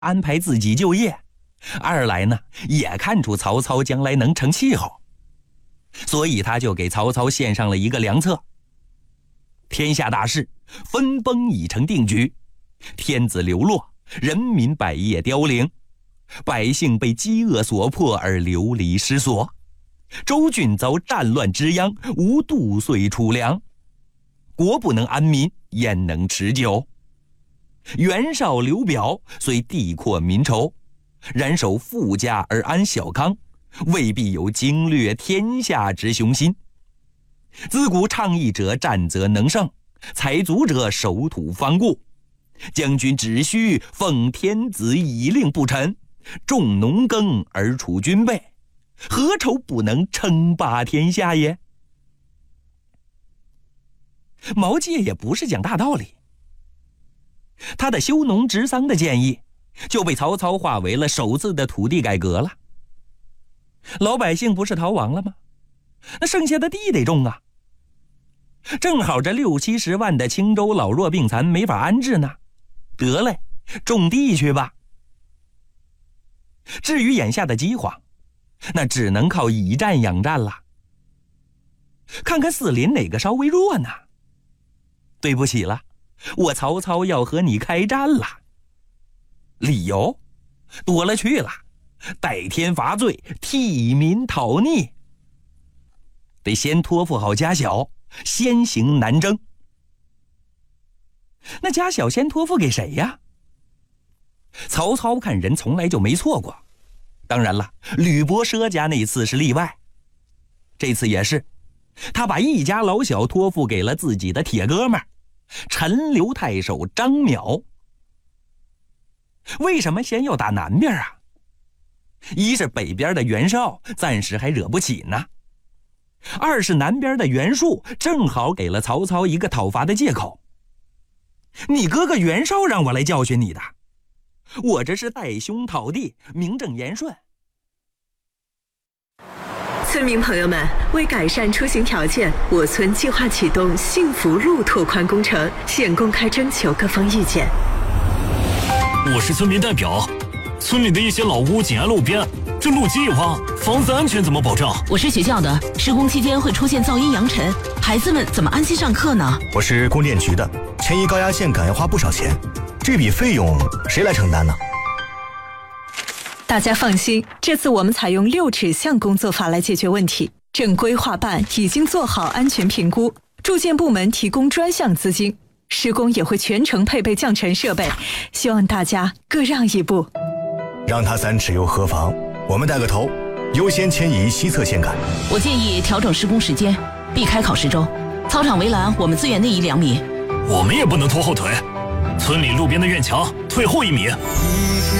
安排自己就业，二来呢，也看出曹操将来能成气候，所以他就给曹操献上了一个良策。天下大势分崩已成定局，天子流落，人民百业凋零，百姓被饥饿所迫而流离失所，州郡遭战乱之殃，无度岁储粮，国不能安民，焉能持久？袁绍、刘表虽地阔民稠，然守富家而安小康，未必有经略天下之雄心。自古倡议者战则能胜，采足者守土方固。将军只需奉天子以令不臣，重农耕而处军备，何愁不能称霸天下也？毛玠也不是讲大道理，他的修农植桑的建议就被曹操化为了首次的土地改革了。老百姓不是逃亡了吗？那剩下的地得种啊。正好这60-70万的青州老弱病残没法安置呢，得嘞，种地去吧。至于眼下的饥荒，那只能靠以战养战了。看看四邻哪个稍微弱呢？对不起了，我曹操要和你开战了。理由多了去了，代天罚罪，替民讨逆，得先托付好家小，先行南征。那家小先托付给谁呀？曹操看人从来就没错过，当然了，吕伯奢家那次是例外，这次也是，他把一家老小托付给了自己的铁哥们儿陈留太守张邈。为什么先要打南边啊？一是北边的袁绍暂时还惹不起呢，二是南边的袁术正好给了曹操一个讨伐的借口。你哥哥袁绍让我来教训你的，我这是带兄讨弟，名正言顺。 村民朋友们，为改善出行条件，我村计划启动幸福路拓宽工程，现公开征求各方意见。 我是村民代表，村里的一些老屋紧挨路边，这路基一挖，房子安全怎么保障？ 我是学校的，施工期间会出现噪音扬尘，孩子们怎么安心上课呢？ 我是供电局的，前移高压线杆要花不少钱，这笔费用谁来承担呢？ 大家放心，这次我们采用6指向工作法来解决问题。正规划办已经做好安全评估，住建部门提供专项资金，施工也会全程配备降尘设备，希望大家各让一步。 让他3尺又何妨？我们带个头，优先迁移西侧线杆。 我建议调整施工时间，避开考试周。操场围栏我们自愿内移2米。 我们也不能拖后腿，村里路边的院墙退后1米。